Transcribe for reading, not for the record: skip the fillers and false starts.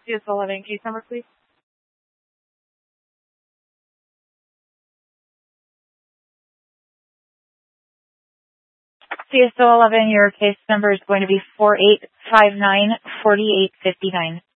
CS11, case number, please. CS11, your case number is going to be 4859-4859.